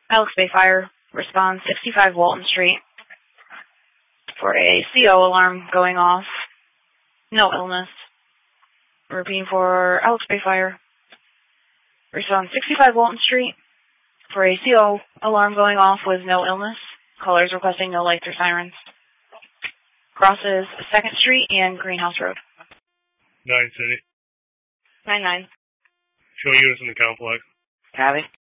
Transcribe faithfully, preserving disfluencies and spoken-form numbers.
Alex Bay Fire, respond sixty-five Walton Street for a C O alarm going off. No illness. Repeating for Alex Bay Fire, respond sixty-five Walton Street for a C O alarm going off with no illness. Callers requesting no lights or sirens. Crosses second Street and Greenhouse Road. nine City. nine nine. Show units in the complex. Copy.